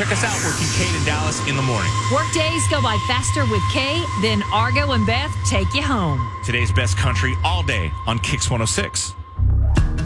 check us out. We're Kincaid and Dallas in the morning. Workdays go by faster with Kay, then Argo and Beth take you home. Today's best country all day on Kix 106.